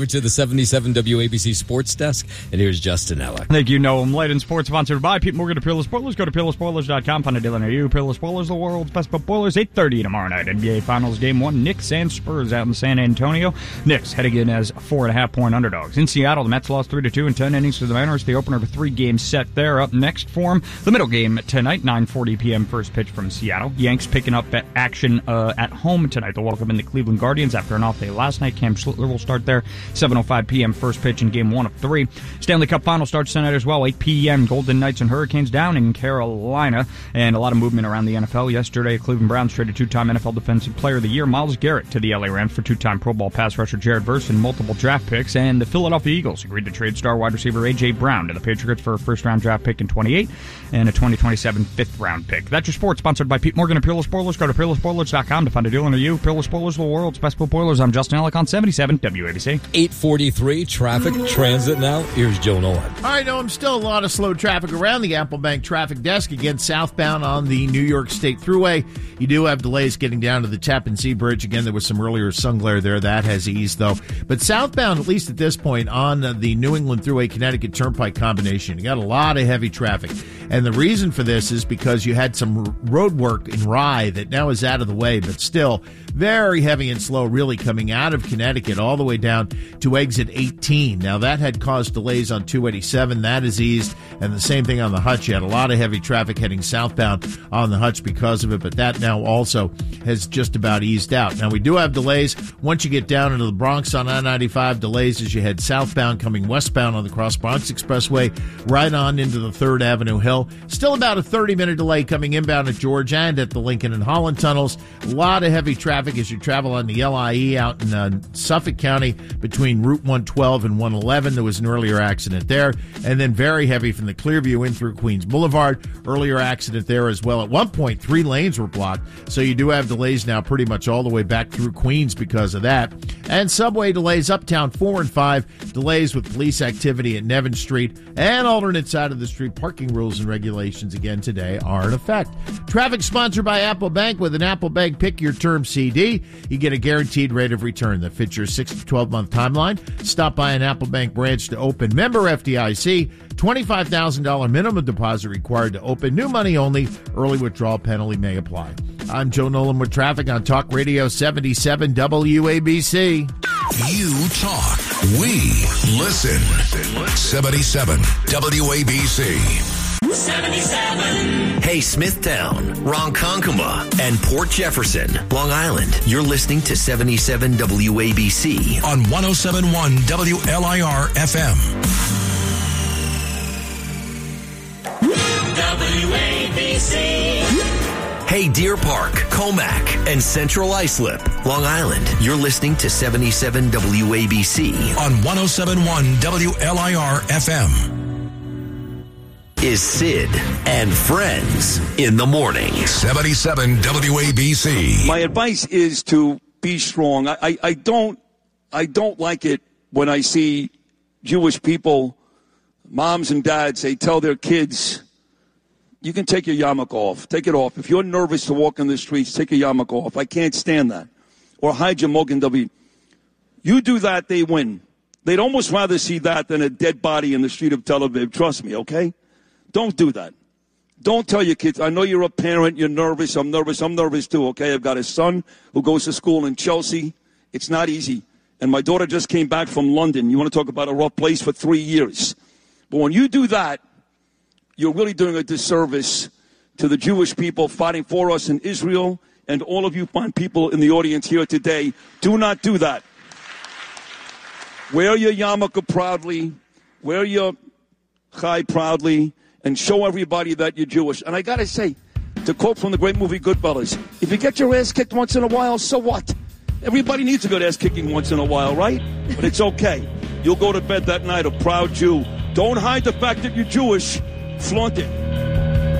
To the 77 WABC Sports Desk, and here's Justin Ella. Thank you, Noam. Light and Sports, sponsored by Pete Morgan of Peerless Spoilers. Go to peerlessspoilers.com. Find a dealer near you. Peerless Spoilers, the world's best boilers. 8:30 tomorrow night. NBA Finals Game 1. Knicks and Spurs out in San Antonio. Knicks heading in as 4.5-point underdogs. In Seattle, the Mets lost 3-2 in 10 innings to the Mariners. The opener of a 3-game set there. Up next for them, the middle game tonight, 9:40 p.m. first pitch from Seattle. Yanks picking up action at home tonight. They'll welcome in the Cleveland Guardians after an off day last night. Cam Schlittler will start there. 7:05 p.m. first pitch in Game 1 of 3. Stanley Cup Final starts tonight as well. 8 p.m. Golden Knights and Hurricanes down in Carolina. And a lot of movement around the NFL. Yesterday, Cleveland Browns traded two-time NFL Defensive Player of the Year Myles Garrett to the LA Rams for two-time Pro Bowl pass rusher Jared Verse and multiple draft picks. And the Philadelphia Eagles agreed to trade star wide receiver A.J. Brown to the Patriots for a first-round draft pick in 28 and a 2027 fifth-round pick. That's your sports, sponsored by Pete Morgan of Peerless Spoilers. Go to peerlessspoilers.com to find a dealer near you. Peerless Spoilers, the world's best boilers. I'm Justin Ellick on 77 WABC. 8:43 traffic transit now. Here's Joe Nolan. All right, no, I'm still a lot of slow traffic around the Apple Bank traffic desk. Again, southbound on the New York State Thruway. You do have delays getting down to the Tappan Zee Bridge. Again, there was some earlier sun glare there. That has eased, though. But southbound, at least at this point, on the New England Thruway Connecticut Turnpike combination, you got a lot of heavy traffic. And the reason for this is because you had some road work in Rye that now is out of the way, but still very heavy and slow, really coming out of Connecticut all the way down to exit 18. Now, that had caused delays on 287. That is eased. And the same thing on the Hutch. You had a lot of heavy traffic heading southbound on the Hutch because of it, but that now also has just about eased out. Now, we do have delays once you get down into the Bronx on I-95. Delays as you head southbound, coming westbound on the Cross Bronx Expressway, right on into the 3rd Avenue Hill. Still about a 30-minute delay coming inbound at George and at the Lincoln and Holland tunnels. A lot of heavy traffic as you travel on the LIE out in Suffolk County between Route 112 and 111. There was an earlier accident there. And then very heavy from the Clearview in through Queens Boulevard. Earlier accident there as well. At one point, 3 lanes were blocked. So you do have delays now pretty much all the way back through Queens because of that. And subway delays uptown 4 and 5. Delays with police activity at Nevin Street. And alternate side of the street parking rules and regulations again today are in effect. Traffic sponsored by Apple Bank. With an Apple Bank Pick Your Term CD, you get a guaranteed rate of return that fits your 6 to 12-month timeline. Stop by an Apple Bank branch to open. Member FDIC. $25,000 minimum deposit required to open. New money only. Early withdrawal penalty may apply. I'm Joe Nolan with traffic on Talk Radio 77 WABC. You talk. We listen. 77 WABC. 77. Hey, Smithtown, Ronkonkoma, and Port Jefferson, Long Island. You're listening to 77 WABC on 107.1 WLIR FM. WABC. Hey, Deer Park, Comac, and Central Islip, Long Island. You're listening to 77 WABC on 107.1 WLIR FM. Is Sid and Friends in the morning. 77 WABC. My advice is to be strong. I don't like it when I see Jewish people, moms and dads, they tell their kids, you can take your yarmulke off. Take it off. If you're nervous to walk in the streets, take your yarmulke off. I can't stand that. Or hide your Mogen David. You do that, they win. They'd almost rather see that than a dead body in the street of Tel Aviv. Trust me, okay? Don't do that. Don't tell your kids, I know you're a parent, you're nervous, I'm nervous too, okay? I've got a son who goes to school in Chelsea. It's not easy. And my daughter just came back from London. You want to talk about a rough place for 3 years. But when you do that, you're really doing a disservice to the Jewish people fighting for us in Israel, and all of you fine people in the audience here today. Do not do that. Wear your yarmulke proudly. Wear your chai proudly. And show everybody that you're Jewish. And I got to say, to quote from the great movie Goodfellas, if you get your ass kicked once in a while, so what? Everybody needs a good ass kicking once in a while, right? But it's okay. You'll go to bed that night a proud Jew. Don't hide the fact that you're Jewish. Flaunt it.